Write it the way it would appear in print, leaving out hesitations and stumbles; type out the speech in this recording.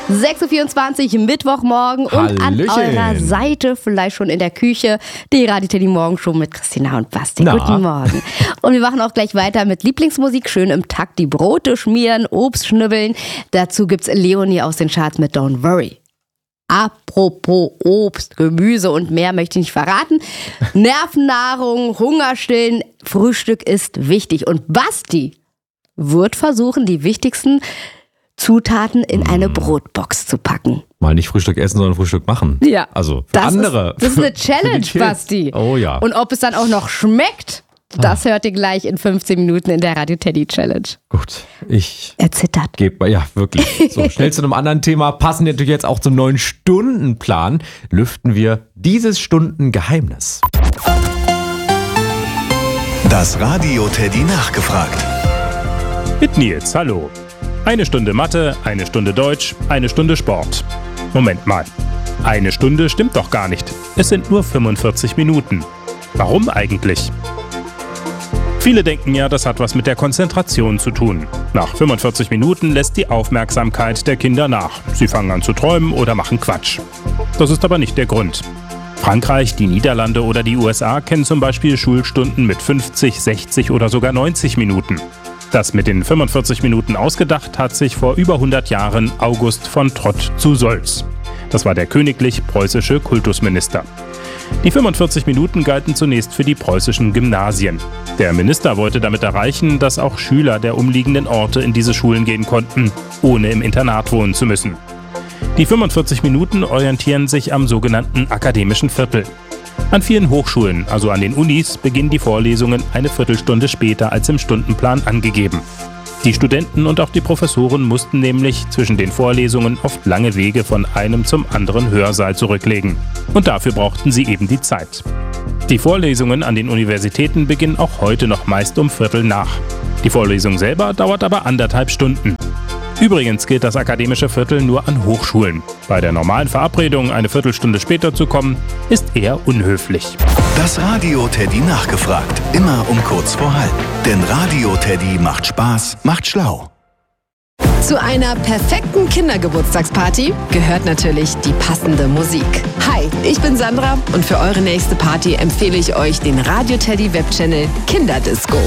6.24 Uhr, Mittwochmorgen und Hallöchen. an eurer Seite, vielleicht schon in der Küche, die Radio Teddy Morgenshow mit Christina und Basti. Na? Guten Morgen. Und wir machen auch gleich weiter mit Lieblingsmusik, schön im Takt, die Brote schmieren, Obst schnibbeln. Dazu gibt's Leonie aus den Charts mit Don't Worry. Apropos Obst, Gemüse und mehr möchte ich nicht verraten. Nervennahrung, Hunger stillen, Frühstück ist wichtig. Und Basti wird versuchen, die wichtigsten Zutaten in eine Brotbox zu packen. Mal nicht Frühstück essen, sondern Frühstück machen. Ja. Also für Das andere. Das ist eine Challenge, Für die Kids. Basti. Oh ja. Und ob es dann auch noch schmeckt, das hört ihr gleich in 15 Minuten in der Radio Teddy Challenge. Gut, ich Er zittert. gebe, ja wirklich. So, schnell zu einem anderen Thema. Passend natürlich jetzt auch zum neuen Stundenplan. Lüften wir dieses Stundengeheimnis. Das Radio Teddy nachgefragt. Mit Nils, hallo. 1 Stunde Mathe, 1 Stunde Deutsch, 1 Stunde Sport. Moment mal. 1 Stunde stimmt doch gar nicht. Es sind nur 45 Minuten. Warum eigentlich? Viele denken ja, das hat was mit der Konzentration zu tun. Nach 45 Minuten lässt die Aufmerksamkeit der Kinder nach. Sie fangen an zu träumen oder machen Quatsch. Das ist aber nicht der Grund. Frankreich, die Niederlande oder die USA kennen zum Beispiel Schulstunden mit 50, 60 oder sogar 90 Minuten. Das mit den 45 Minuten ausgedacht hat sich vor über 100 Jahren August von Trott zu Solz. Das war der königlich-preußische Kultusminister. Die 45 Minuten galten zunächst für die preußischen Gymnasien. Der Minister wollte damit erreichen, dass auch Schüler der umliegenden Orte in diese Schulen gehen konnten, ohne im Internat wohnen zu müssen. Die 45 Minuten orientieren sich am sogenannten akademischen Viertel. An vielen Hochschulen, also an den Unis, beginnen die Vorlesungen eine Viertelstunde später als im Stundenplan angegeben. Die Studenten und auch die Professoren mussten nämlich zwischen den Vorlesungen oft lange Wege von einem zum anderen Hörsaal zurücklegen. Und dafür brauchten sie eben die Zeit. Die Vorlesungen an den Universitäten beginnen auch heute noch meist um Viertel nach. Die Vorlesung selber dauert aber 1,5 Stunden. Übrigens gilt das akademische Viertel nur an Hochschulen. Bei der normalen Verabredung, eine Viertelstunde später zu kommen, ist eher unhöflich. Das Radio Teddy nachgefragt. Immer um kurz vor halb. Denn Radio Teddy macht Spaß, macht schlau. Zu einer perfekten Kindergeburtstagsparty gehört natürlich die passende Musik. Hi, ich bin Sandra und für eure nächste Party empfehle ich euch den Radio Teddy Webchannel Kinderdisco.